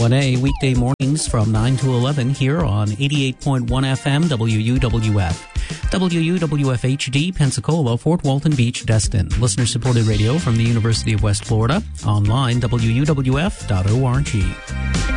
KRON1A, weekday mornings from 9 to 11 here on 88.1 FM WUWF. WUWF HD, Pensacola, Fort Walton Beach, Destin. Listener-supported radio from the University of West Florida. Online, WUWF.org.